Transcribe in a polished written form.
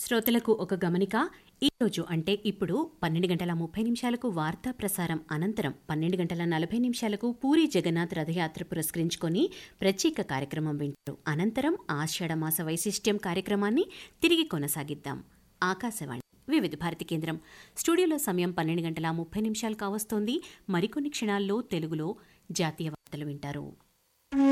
శ్రోతలకు ఒక గమనిక. ఈరోజు అంటే ఇప్పుడు 12:30 వార్తా ప్రసారం అనంతరం 12:40 పూరి జగన్నాథ్ రథయాత్ర పురస్కరించుకొని ప్రత్యేక కార్యక్రమం వింటారు. అనంతరం ఆషాఢమాస వైశిష్ట్యం కార్యక్రమాన్ని తిరిగి కొనసాగిద్దాం. ఆకాశవాణి వివిధ భారతి కేంద్రం. స్టూడియోలో సమయం 12:30 కావస్తోంది. మరికొన్ని క్షణాల్లో తెలుగులో జాతీయ వార్తలు వింటారు.